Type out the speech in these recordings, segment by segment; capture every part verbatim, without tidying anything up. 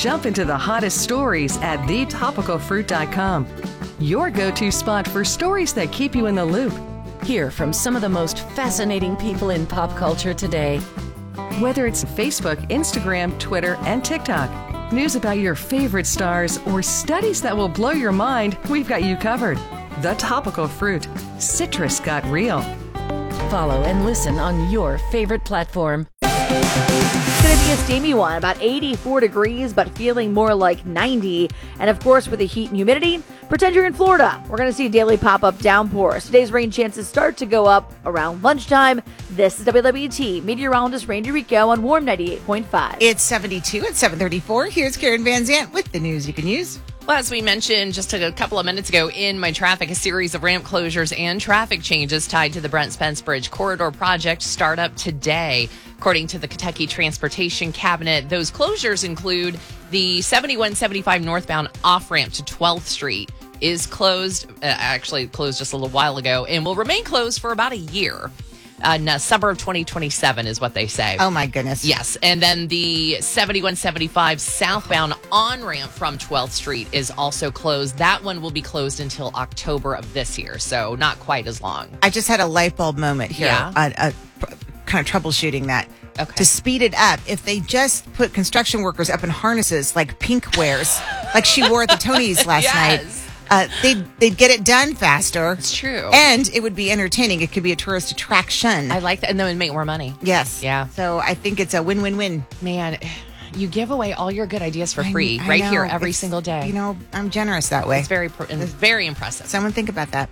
Jump into the hottest stories at the topical fruit dot com. Your go-to spot for stories that keep you in the loop. Hear from some of the most fascinating people in pop culture today. Whether it's Facebook, Instagram, Twitter, and TikTok, news about your favorite stars, or studies that will blow your mind, we've got you covered. The Topical Fruit. Citrus got real. Follow and listen on your favorite platform. It's going to be a steamy one, about eighty-four degrees, but feeling more like ninety. And of course, with the heat and humidity, pretend you're in Florida. We're going to see daily pop-up downpours. Today's rain chances start to go up around lunchtime. This is W W T meteorologist Randy Rico on Warm ninety-eight point five. It's seventy-two at seven thirty-four. Here's Karen Van Zant with the news you can use. Well, as we mentioned just a couple of minutes ago in my traffic, a series of ramp closures and traffic changes tied to the Brent Spence Bridge Corridor project start up today. According to the Kentucky Transportation Cabinet, those closures include the seventy-one seventy-five northbound off-ramp to twelfth Street is closed, uh, actually closed just a little while ago, and will remain closed for about a year. Uh, no, summer of twenty twenty-seven is what they say. Oh, my goodness. Yes. And then the seventy-one seventy-five southbound on-ramp from twelfth Street is also closed. That one will be closed until October of this year, so not quite as long. I just had a light bulb moment here. Yeah. Uh, uh, kind of troubleshooting that. Okay. To speed it up, if they just put construction workers up in harnesses like Pink wears, like she wore at the Tonys last Yes. night, uh, they'd, they'd get it done faster. It's true. And it would be entertaining. It could be a tourist attraction. I like that. And then it would make more money. Yes. Yeah. So I think it's a win-win-win. Man, you give away all your good ideas for I- free I right know. here every It's- single day. You know, I'm generous that way. It's very, pr- it's very impressive. Someone think about that.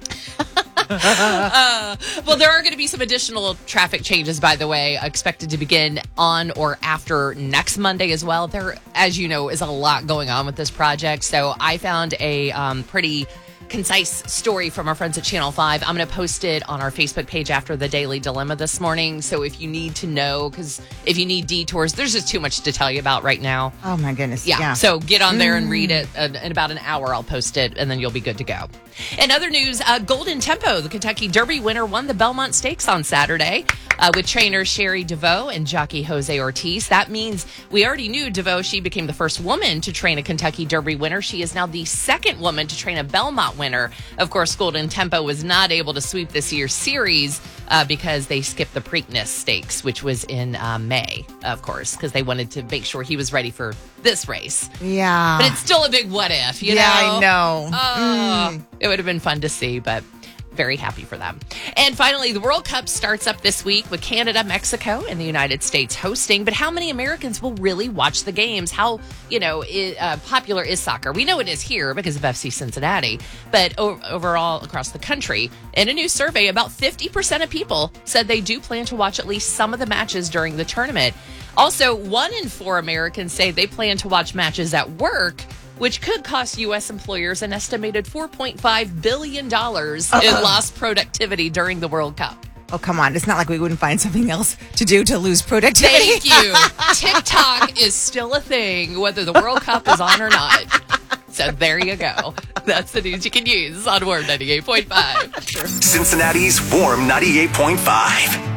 uh, well, there are going to be some additional traffic changes, by the way, expected to begin on or after next Monday as well. There, as you know, is a lot going on with this project. So I found a um, pretty concise story from our friends at Channel five. I'm going to post it on our Facebook page after the Daily Dilemma this morning. So if you need to know, because if you need detours, there's just too much to tell you about right now. Oh, my goodness. Yeah. Yeah. So get on there and read it. Uh, in about an hour, I'll post it, and then you'll be good to go. In other news, uh, Golden Tempo, the Kentucky Derby winner, won the Belmont Stakes on Saturday uh, with trainers Sherry DeVoe and jockey Jose Ortiz. That means we already knew DeVoe. She became the first woman to train a Kentucky Derby winner. She is now the second woman to train a Belmont winner. Of course, Golden Tempo was not able to sweep this year's series uh, because they skipped the Preakness Stakes, which was in uh, May, of course, because they wanted to make sure he was ready for this race. Yeah. But it's still a big what if, you yeah, know? I know. Oh, Mm. It would have been fun to see, but very happy for them. And finally, the World Cup starts up this week with Canada, Mexico, and the United States hosting. But how many Americans will really watch the games? How, you know, i- uh, popular is soccer? We know it is here because of F C Cincinnati, but o- overall across the country, in a new survey, about fifty percent of people said they do plan to watch at least some of the matches during the tournament. Also, one in four Americans say they plan to watch matches at work, which could cost U S employers an estimated four point five billion dollars in lost productivity during the World Cup. Oh, come on. It's not like we wouldn't find something else to do to lose productivity. Thank you. TikTok is still a thing, whether the World Cup is on or not. So there you go. That's the news you can use on Warm ninety-eight point five. Cincinnati's Warm ninety-eight point five.